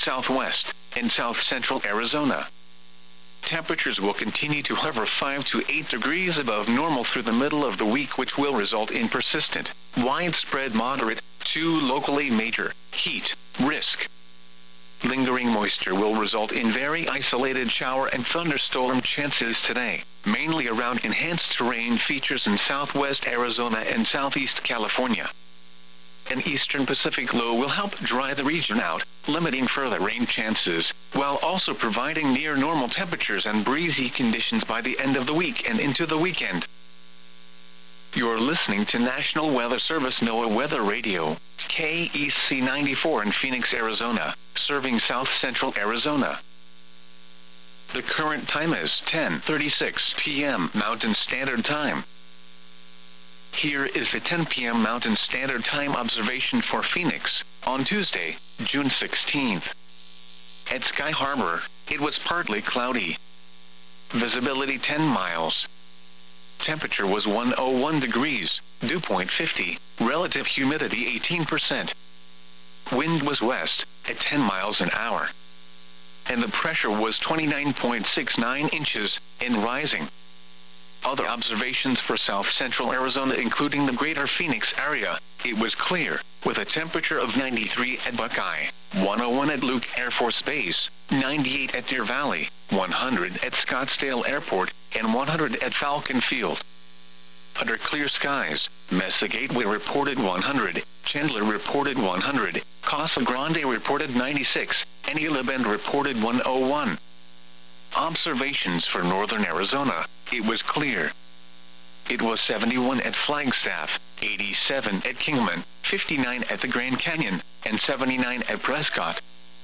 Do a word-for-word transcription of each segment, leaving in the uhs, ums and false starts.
southwest, and south-central Arizona. Temperatures will continue to hover five to eight degrees above normal through the middle of the week, which will result in persistent, widespread moderate to locally major heat risk. Lingering moisture will result in very isolated shower and thunderstorm chances today, mainly around enhanced terrain features in southwest Arizona and southeast California. An eastern Pacific low will help dry the region out, limiting further rain chances, while also providing near normal temperatures and breezy conditions by the end of the week and into the weekend. You're listening to National Weather Service NOAA Weather Radio, K E C ninety-four in Phoenix, Arizona, serving south-central Arizona. The current time is ten thirty-six p m Mountain Standard Time. Here is the ten p m Mountain Standard Time observation for Phoenix, on Tuesday, June sixteenth. At Sky Harbor, it was partly cloudy. Visibility ten miles. Temperature was one hundred one degrees, dew point fifty, relative humidity eighteen percent. Wind was west, at ten miles an hour. And the pressure was twenty-nine point six nine inches, and rising. Other observations for south-central Arizona, including the greater Phoenix area, it was clear, with a temperature of ninety-three at Buckeye, one hundred one at Luke Air Force Base, ninety-eight at Deer Valley, one hundred at Scottsdale Airport, and one hundred at Falcon Field. Under clear skies, Mesa Gateway reported one hundred, Chandler reported one hundred, Casa Grande reported ninety-six, and Gila Bend reported one hundred one. Observations for northern Arizona, it was clear. It was seventy-one at Flagstaff, eighty-seven at Kingman, fifty-nine at the Grand Canyon, and seventy-nine at Prescott.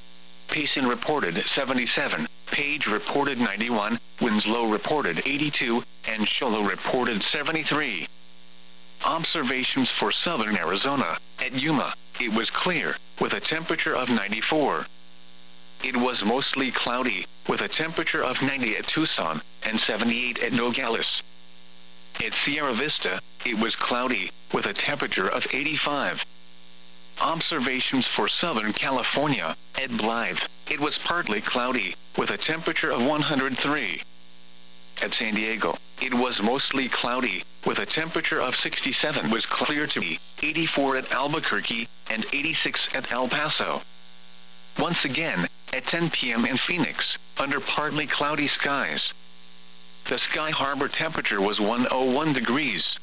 Payson reported seventy-seven, Page reported ninety-one, Winslow reported eighty-two, and Shoalo reported seventy-three. Observations for southern Arizona, at Yuma, it was clear, with a temperature of ninety-four. It was mostly cloudy, with a temperature of ninety at Tucson, and seventy-eight at Nogales. At Sierra Vista, it was cloudy, with a temperature of eighty-five. Observations for Southern California, at Blythe, it was partly cloudy, with a temperature of one hundred three. At San Diego, it was mostly cloudy, with a temperature of sixty-seven. Was clear to be eighty-four at Albuquerque, and eighty-six at El Paso. Once again, at ten p m in Phoenix, under partly cloudy skies. The Sky Harbor temperature was one hundred one degrees.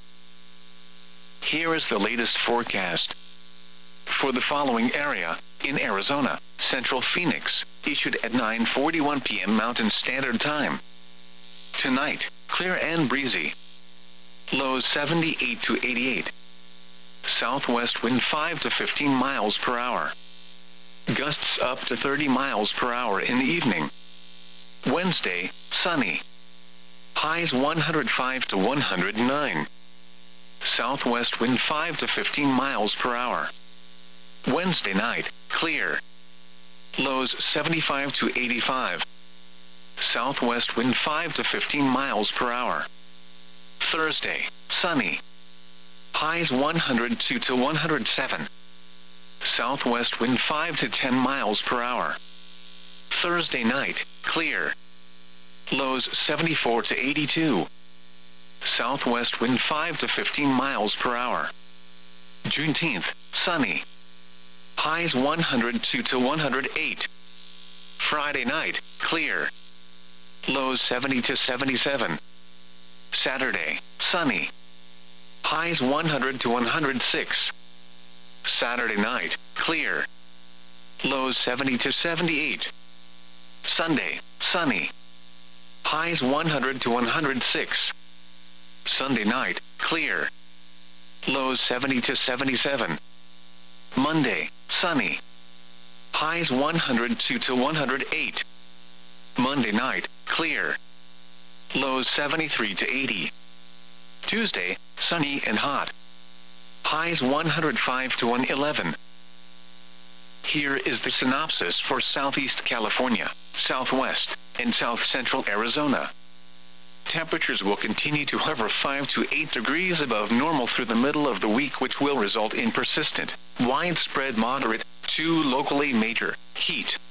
Here is the latest forecast. For the following area, in Arizona, Central Phoenix, issued at nine forty-one p m Mountain Standard Time. Tonight, clear and breezy. Lows seventy-eight to eighty-eight. Southwest wind five to fifteen miles per hour. Gusts up to thirty miles per hour in the evening. Wednesday, sunny. Highs one hundred five to one hundred nine. Southwest wind five to fifteen miles per hour. Wednesday night, clear. Lows seventy-five to eighty-five. Southwest wind five to fifteen miles per hour. Thursday, sunny. Highs one hundred two to one hundred seven. Southwest wind five to ten miles per hour. Thursday night, clear. Lows seventy-four to eighty-two. Southwest wind five to fifteen miles per hour. Juneteenth, sunny. Highs one hundred two to one hundred eight. Friday night, clear. Lows seventy to seventy-seven. Saturday, sunny. Highs one hundred to one hundred six. Saturday night, clear. Lows seventy to seventy-eight. Sunday, sunny. Highs one hundred to one hundred six. Sunday night, clear. Lows seventy to seventy-seven. Monday, sunny. Highs one hundred two to one hundred eight. Monday night, clear. Lows seventy-three to eighty. Tuesday, sunny and hot. Highs one hundred five to one hundred eleven. Here is the synopsis for Southeast California, Southwest, and South-Central Arizona. Temperatures will continue to hover five to eight degrees above normal through the middle of the week, which will result in persistent, widespread moderate to locally major heat